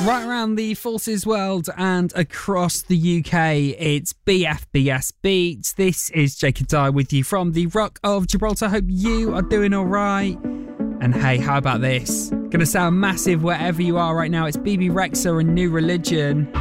Right around the Forces world and across the UK, it's BFBS Beats. This is Jake and Di with you from the Rock of Gibraltar. Hope you are doing all right. And hey, how about this? Gonna sound massive wherever you are right now. It's BB Rexa and New Religion.